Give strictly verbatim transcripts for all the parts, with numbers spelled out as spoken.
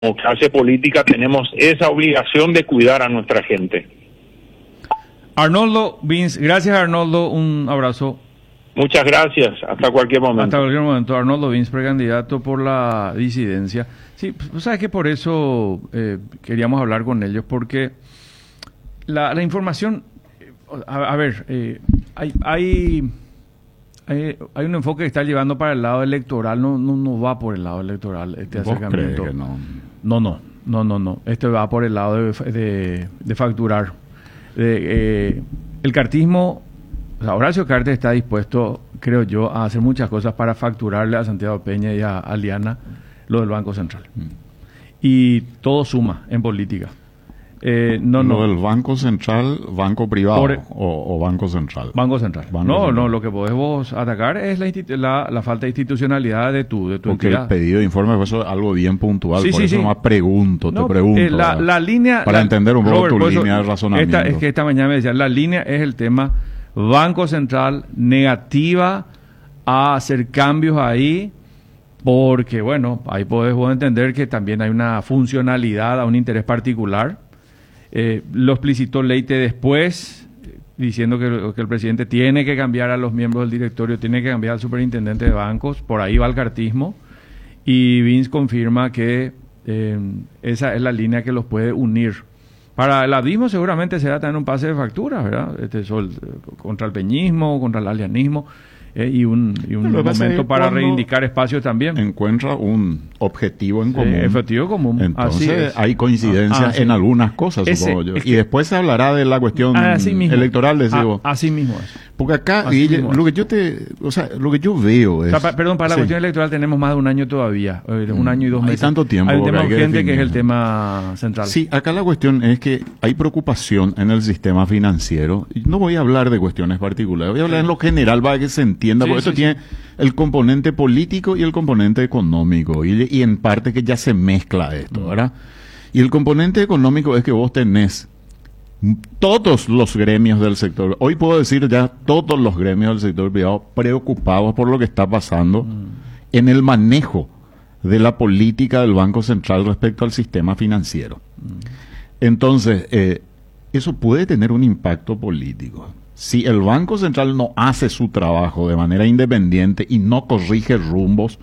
como clase política tenemos esa obligación de cuidar a nuestra gente. Arnoldo Vince, gracias Arnoldo, un abrazo. Muchas gracias, hasta cualquier momento. Hasta cualquier momento. Arnoldo Vince, precandidato por la disidencia. Sí, pues sabes que por eso eh, queríamos hablar con ellos, porque la, la información, a, a ver, eh, hay, hay, hay, hay un enfoque que está llevando para el lado electoral, no, no, no va por el lado electoral este acercamiento. Que no? no, no, no, no, no. Este va por el lado de, de, de facturar. De, eh, el cartismo, o sea, Horacio Cartes está dispuesto, creo yo, a hacer muchas cosas para facturarle a Santiago Peña y a Aliana lo del Banco Central. Mm. Y todo suma en política. Eh, no, lo no. del Banco Central, banco privado Por, o, o Banco Central. Banco Central. Banco no, Central. no, lo que podés vos atacar es la, la, la falta de institucionalidad de tu, de tu Porque entidad. el pedido de informe fue eso, algo bien puntual, sí, por sí, eso sí. nomás pregunto, no, te pregunto. Eh, la, la línea... Para la, entender un poco Robert, tu eso, línea de razonamiento. Esta, es que esta mañana me decía, la línea es el tema Banco Central negativa a hacer cambios ahí, porque, bueno, ahí podés vos entender que también hay una funcionalidad, a un interés particular. Eh, lo explicitó Leite después, diciendo que, que el presidente tiene que cambiar a los miembros del directorio, tiene que cambiar al superintendente de bancos, por ahí va el cartismo, y Vince confirma que eh, esa es la línea que los puede unir. Para el abismo seguramente será también un pase de factura, ¿verdad? Este, sol, contra el peñismo, contra el alianismo, eh, y un, y un momento para reivindicar espacios también. Encuentra un objetivo en común. Eh, objetivo común. Entonces Así es. hay coincidencia Ah, ah, en sí. algunas cosas, Ese, supongo yo. es Y que, después se hablará de la cuestión así mismo, electoral, decimos. A, así mismo es. Porque acá, Así Guille, mismo lo es. que yo te, o sea, lo que yo veo es. O sea, pa, perdón, para la sí. cuestión electoral tenemos más de un año todavía, eh, un año y dos Hay meses. tanto tiempo Hay un tema que hay que urgente que es definir. el tema central. Sí, acá la cuestión es que hay preocupación en el sistema financiero. Y no voy a hablar de cuestiones particulares, voy a hablar Sí. en lo general para que se entienda, Sí, porque sí, esto sí. tiene el componente político y el componente económico, y, y en parte que ya se mezcla esto, ¿verdad? Y el componente económico es que vos tenés todos los gremios del sector, hoy puedo decir ya todos los gremios del sector privado preocupados por lo que está pasando mm. en el manejo de la política del Banco Central respecto al sistema financiero. Mm. Entonces, eh, eso puede tener un impacto político. Si el Banco Central no hace su trabajo de manera independiente y no corrige rumbos,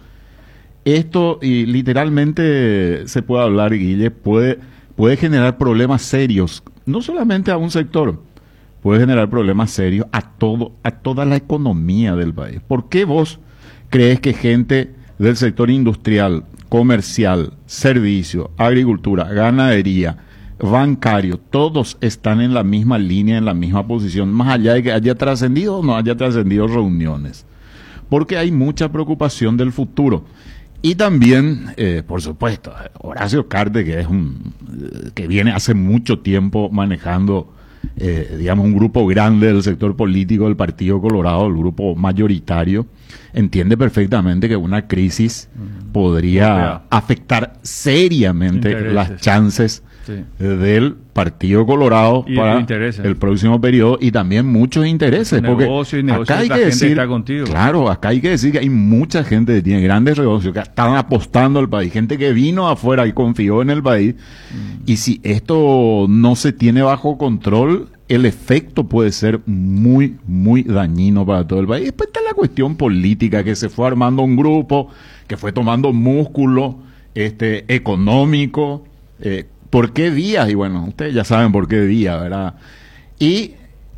esto, y literalmente se puede hablar, Guille, puede, puede generar problemas serios, no solamente a un sector, puede generar problemas serios a todo, a toda la economía del país. ¿Por qué vos crees que gente del sector industrial, comercial, servicio, agricultura, ganadería, bancario, todos están en la misma línea, en la misma posición, más allá de que haya trascendido o no haya trascendido reuniones? Porque hay mucha preocupación del futuro. Y también, eh, por supuesto, Horacio Cartes, que es un que viene hace mucho tiempo manejando, eh, digamos, un grupo grande del sector político del Partido Colorado, el grupo mayoritario, entiende perfectamente que una crisis uh-huh. podría okay. afectar seriamente Intereses. las chances sí. del Partido Colorado y para intereses. el próximo periodo, y también muchos intereses. Porque negocio y negocio acá hay la que gente decir, está contigo. Claro, acá hay que decir que hay mucha gente que tiene grandes negocios, que están apostando al país, gente que vino afuera y confió en el país, mm. y si esto no se tiene bajo control, el efecto puede ser muy, muy dañino para todo el país. Después está la cuestión política, que se fue armando un grupo, que fue tomando músculo este, económico. Eh, ¿Por qué Díaz? Y bueno, ustedes ya saben por qué Díaz, ¿verdad? Y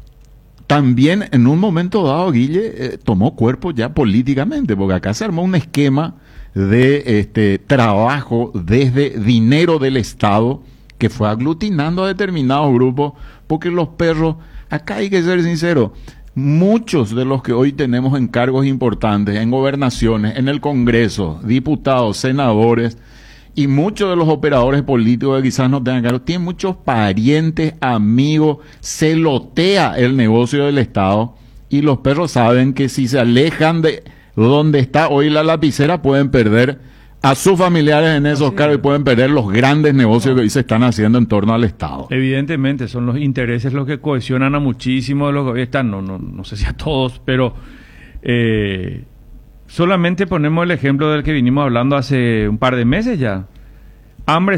también en un momento dado, Guille, eh, tomó cuerpo ya políticamente, porque acá se armó un esquema de este trabajo desde dinero del Estado, que fue aglutinando a determinados grupos, porque los perros, acá hay que ser sincero, muchos de los que hoy tenemos en cargos importantes, en gobernaciones, en el Congreso, diputados, senadores, y muchos de los operadores políticos que quizás no tengan cargo, tienen muchos parientes, amigos, se lotea el negocio del Estado, y los perros saben que si se alejan de donde está hoy la lapicera, pueden perder a sus familiares en esos cargos y pueden perder los grandes negocios que hoy se están haciendo en torno al Estado. Evidentemente, son los intereses los que cohesionan a muchísimos de los que hoy están, no, no, no sé si a todos, pero eh, solamente ponemos el ejemplo del que vinimos hablando hace un par de meses ya. hambre